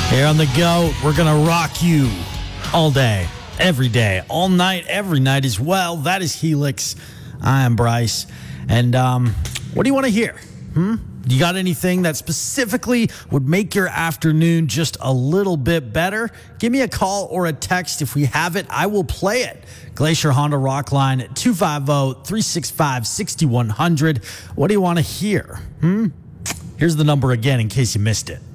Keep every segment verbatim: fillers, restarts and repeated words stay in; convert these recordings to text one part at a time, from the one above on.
Here on The GOAT, we're going to rock you all day, every day, all night, every night as well. That is Helix. I am Bryce. And um, what do you want to hear? Hmm? You got anything that specifically would make your afternoon just a little bit better? Give me a call or a text. If we have it, I will play it. Glacier Honda Rockline at two five zero, three six five, six one zero zero. What do you want to hear? Hmm? Here's the number again in case you missed it.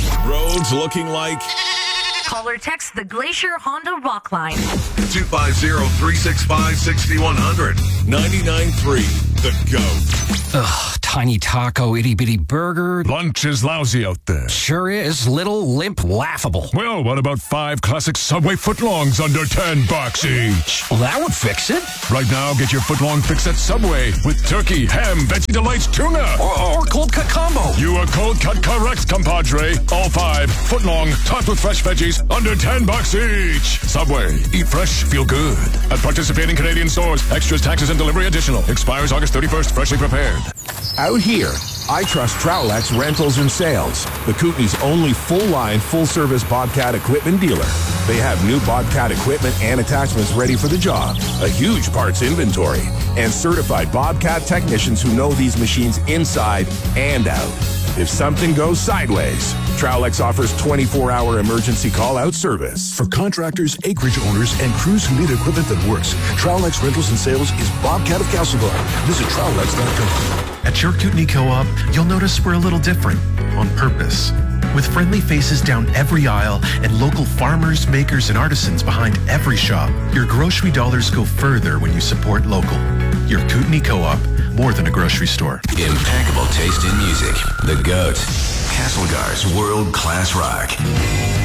Roads looking like... Call or text the Glacier Honda Rockline. two five zero, three six five, six one zero zero. ninety-nine point three The GOAT. Ugh, tiny taco, itty bitty burger. Lunch is lousy out there. Sure is. Little, limp, laughable. Well, what about five classic Subway footlongs under ten bucks each? Well, that would fix it. Right now, get your footlong fix at Subway with turkey, ham, Veggie Delights, tuna. Or, or cold cut combo. You are cold cut correct, compadre. All five footlong, topped with fresh veggies, under ten bucks each. Subway. Eat fresh, feel good. At participating Canadian stores. Extras, taxes, and delivery additional. Expires August thirty-first. Freshly prepared. Out here, I trust Trowlex Rentals and Sales, the Kootenay's only full-line, full-service Bobcat equipment dealer. They have new Bobcat equipment and attachments ready for the job, a huge parts inventory, and certified Bobcat technicians who know these machines inside and out. If something goes sideways, Trowlex offers twenty-four hour emergency call-out service. For contractors, acreage owners, and crews who need equipment that works, Trowlex Rentals and Sales is Bobcat of Castlebar. Visit Trowlex dot com. At your Kootenay Co-op, you'll notice we're a little different, on purpose. With friendly faces down every aisle and local farmers, makers, and artisans behind every shop, your grocery dollars go further when you support local. Your Kootenay Co-op, more than a grocery store. Impeccable taste in music. The GOAT. Castlegar's world-class rock.